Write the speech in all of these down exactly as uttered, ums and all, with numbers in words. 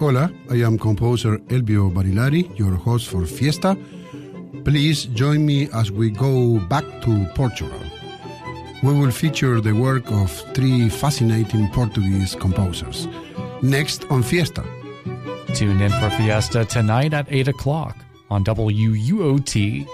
Hola, I am composer Elvio Barilari, your host for Fiesta. Please join me as we go back to Portugal. We will feature the work of three fascinating Portuguese composers. Next on Fiesta. Tune in for Fiesta tonight at eight o'clock on W U O T.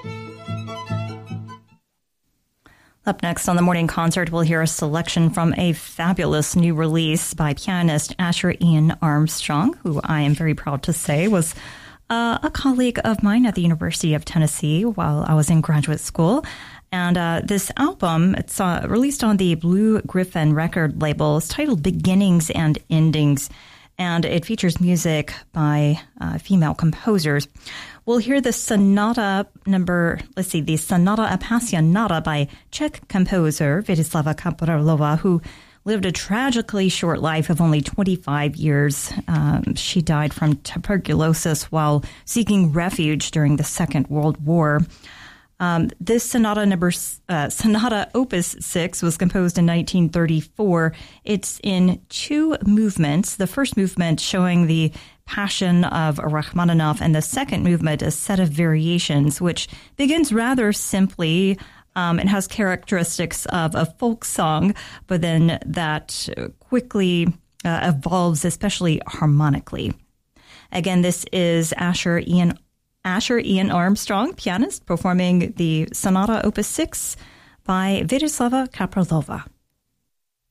Up next on the morning concert, we'll hear a selection from a fabulous new release by pianist Asher Ian Armstrong, who I am very proud to say was uh, a colleague of mine at the University of Tennessee while I was in graduate school. And uh, this album, it's uh, released on the Blue Griffin record label. It's titled Beginnings and Endings, and it features music by uh, female composers. We'll hear the sonata number, let's see, the Sonata Appassionata by Czech composer Vítislava Kaprálová, who lived a tragically short life of only twenty-five years. Um, she died from tuberculosis while seeking refuge during the Second World War. Um, this sonata number, uh, Sonata Opus six was composed in nineteen thirty-four. It's in two movements. The first movement showing the Passion of Rachmaninoff, and the second movement, a set of variations, which begins rather simply um, and has characteristics of a folk song, but then that quickly uh, evolves, especially harmonically. Again, this is Asher Ian Asher Ian Armstrong, pianist, performing the Sonata Opus six by Vítislava Kaprálová.